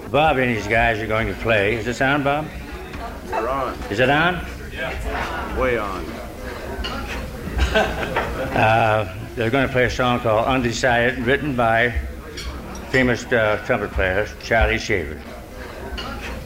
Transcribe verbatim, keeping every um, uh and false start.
Bob and these guys are going to play. Is this on, Bob? We're on. Is it on? Yeah. Way on. uh, they're going to play a song called Undecided, written by famous uh, trumpet player Charlie Shaver.